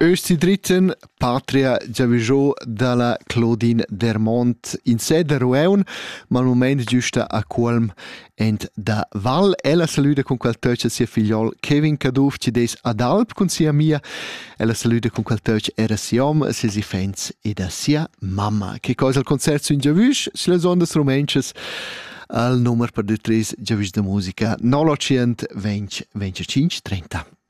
Östi dritten Patria Giavigiò dalla Claudine Dermont in sede Rueun, ma al moment giusta a Colm ent da Val. Ella saluda con quel touch sia figliol Kevin Caduf ci des ad Alp con sia mia. Ella saluda con quel touch era siom, sia fens e da sia mamma. Che cosa il concerto in Giavisch, sulle ondas romenches, al numero per 3 Giavisch de musica 920 25 30.